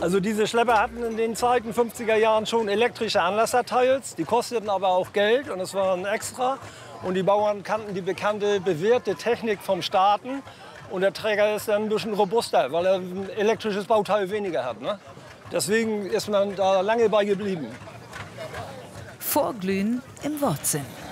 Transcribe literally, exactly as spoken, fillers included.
Also diese Schlepper hatten in den Zeiten, fünfziger Jahren, schon elektrische Anlasserteils. Die kosteten aber auch Geld und es war ein Extra. Und die Bauern kannten die bekannte, bewährte Technik vom Starten. Und der Träger ist dann ein bisschen robuster, weil er ein elektrisches Bauteil weniger hat. Ne? Deswegen ist man da lange bei geblieben. Vorglühen im Wortsinn.